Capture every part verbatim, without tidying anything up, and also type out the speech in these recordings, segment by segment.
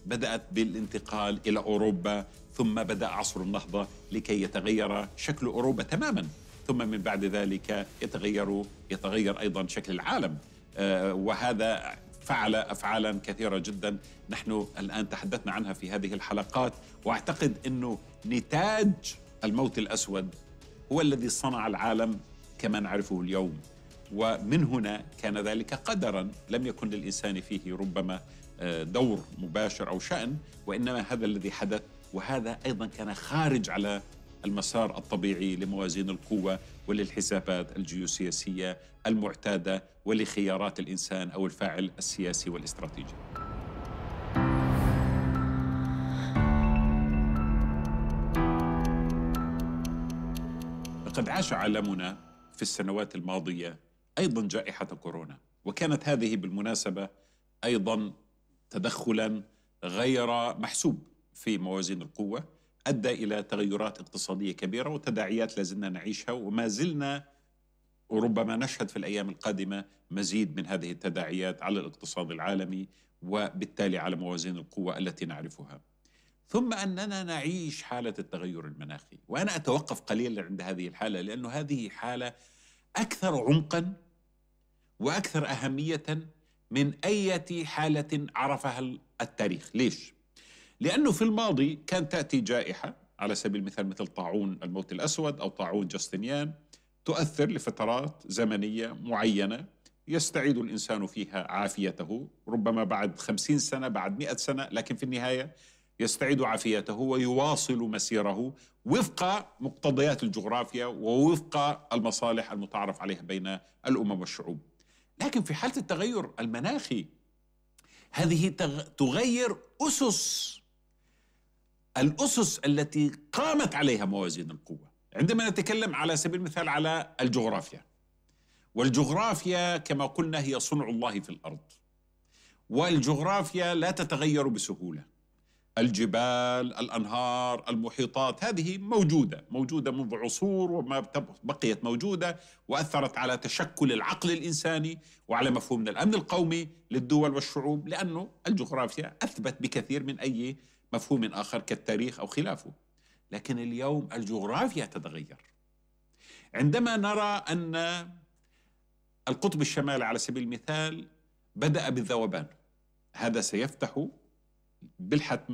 بدأت بالانتقال إلى أوروبا، ثم بدأ عصر النهضة لكي يتغير شكل أوروبا تماماً، ثم من بعد ذلك يتغير يتغير أيضاً شكل العالم. آه وهذا فعل أفعالاً كثيرة جداً نحن الآن تحدثنا عنها في هذه الحلقات، وأعتقد أنه نتاج الموت الأسود هو الذي صنع العالم كما نعرفه اليوم. ومن هنا كان ذلك قدراً، لم يكن للإنسان فيه ربما دور مباشر أو شأن، وإنما هذا الذي حدث، وهذا أيضاً كان خارج على المسار الطبيعي لموازين القوة وللحسابات الجيوسياسية المعتادة ولخيارات الإنسان أو الفاعل السياسي والاستراتيجي. لقد عاش عالمنا في السنوات الماضية أيضاً جائحة كورونا، وكانت هذه بالمناسبة أيضاً تدخلاً غير محسوب في موازين القوة، أدى إلى تغيرات اقتصادية كبيرة وتداعيات لازلنا نعيشها، وما زلنا وربما نشهد في الأيام القادمة مزيد من هذه التداعيات على الاقتصاد العالمي وبالتالي على موازين القوة التي نعرفها. ثم أننا نعيش حالة التغير المناخي، وأنا أتوقف قليلا عند هذه الحالة، لأن هذه حالة أكثر عمقا وأكثر أهمية من أي حالة عرفها التاريخ. ليش؟ لأنه في الماضي كانت تأتي جائحة على سبيل المثال مثل طاعون الموت الأسود أو طاعون جاستنيان، تؤثر لفترات زمنية معينة، يستعيد الإنسان فيها عافيته، ربما بعد خمسين سنة بعد مئة سنة، لكن في النهاية يستعيد عافيته ويواصل مسيره وفق مقتضيات الجغرافيا ووفق المصالح المتعارف عليها بين الأمم والشعوب. لكن في حالة التغير المناخي هذه تغير أسس الأسس التي قامت عليها موازين القوة. عندما نتكلم على سبيل المثال على الجغرافيا، والجغرافيا كما قلنا هي صنع الله في الأرض، والجغرافيا لا تتغير بسهولة. الجبال، الأنهار، المحيطات هذه موجودة موجودة منذ عصور وما بقيت موجودة، وأثرت على تشكل العقل الإنساني وعلى مفهوم الأمن القومي للدول والشعوب، لأنه الجغرافيا أثبت بكثير من أي مفهوم آخر كالتاريخ أو خلافه. لكن اليوم الجغرافيا تتغير عندما نرى أن القطب الشمالي على سبيل المثال بدأ بالذوبان. هذا سيفتح بالحتم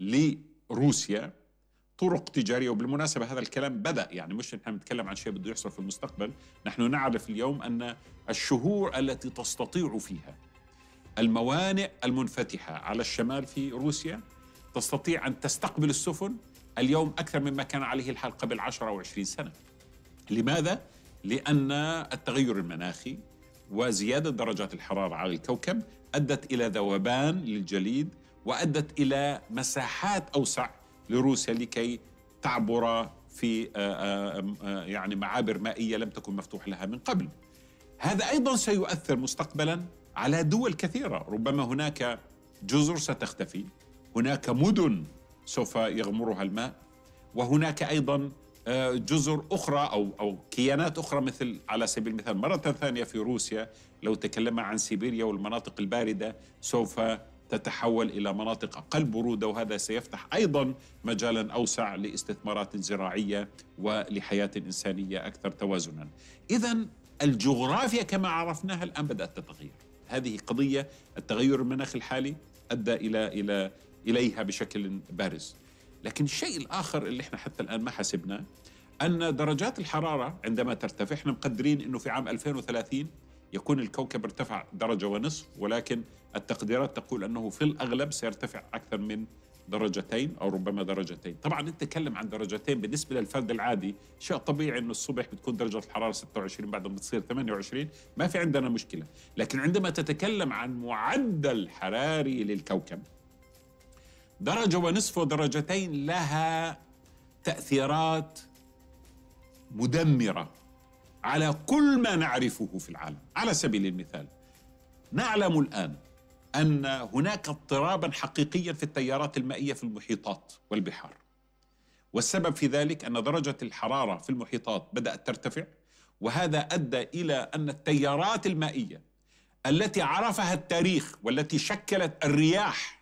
لروسيا طرق تجارية، وبالمناسبة هذا الكلام بدأ، يعني مش نحن نتكلم عن شيء بده يحصل في المستقبل. نحن نعرف اليوم أن الشهور التي تستطيع فيها الموانئ المنفتحة على الشمال في روسيا تستطيع أن تستقبل السفن اليوم أكثر مما كان عليه الحال قبل عشرة أو عشرين سنة. لماذا؟ لأن التغير المناخي وزيادة درجات الحرارة على الكوكب أدت إلى ذوبان للجليد، وأدت إلى مساحات أوسع لروسيا لكي تعبر في يعني معابر مائية لم تكن مفتوح لها من قبل. هذا أيضا سيؤثر مستقبلا على دول كثيرة، ربما هناك جزر ستختفي، هناك مدن سوف يغمرها الماء، وهناك أيضا جزر أخرى أو أو كيانات أخرى، مثل على سبيل المثال مرة ثانية في روسيا لو تكلم عن سيبيريا والمناطق الباردة سوف تتحول إلى مناطق أقل برودة، وهذا سيفتح أيضا مجالا أوسع لاستثمارات زراعية ولحياة إنسانية أكثر توازنا. إذن الجغرافيا كما عرفناها الآن بدأت تتغير. هذه قضية التغير المناخي الحالي أدى إلى إلى إليها بشكل بارز. لكن الشيء الآخر اللي احنا حتى الآن ما حسبناه أن درجات الحرارة عندما ترتفع، احنا مقدرين أنه في عام ألفين وثلاثين يكون الكوكب ارتفع درجة ونصف، ولكن التقديرات تقول أنه في الأغلب سيرتفع أكثر من درجتين أو ربما درجتين. طبعا نتكلم عن درجتين بالنسبة للفرد العادي شيء طبيعي، أنه الصبح بتكون درجة الحرارة ستة وعشرين بعد ما تصير ثمانية وعشرين، ما في عندنا مشكلة. لكن عندما تتكلم عن معدل حراري للكوكب درجة ونصف ودرجتين لها تأثيرات مدمرة على كل ما نعرفه في العالم. على سبيل المثال نعلم الآن أن هناك اضطرابا حقيقيا في التيارات المائية في المحيطات والبحار، والسبب في ذلك أن درجة الحرارة في المحيطات بدأت ترتفع، وهذا أدى إلى أن التيارات المائية التي عرفها التاريخ والتي شكلت الرياح